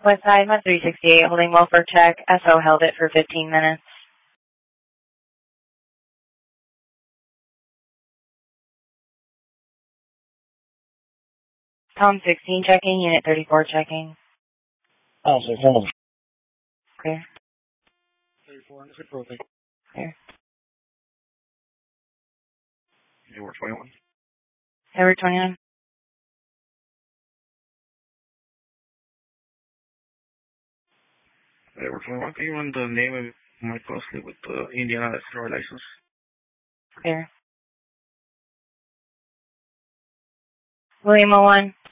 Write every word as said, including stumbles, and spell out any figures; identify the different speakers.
Speaker 1: West Side, three sixty-eight, holding welfare check. S O held it for fifteen minutes. Tom sixteen checking, Unit thirty-four checking.
Speaker 2: Oh, so hold on.
Speaker 1: Clear.
Speaker 2: thirty-four, is it broken?
Speaker 1: Clear.
Speaker 2: Edward twenty-one.
Speaker 1: Edward twenty-one.
Speaker 2: Edward twenty-one, can you run the name of my closely with the Indiana Store license?
Speaker 1: Clear. William oh one.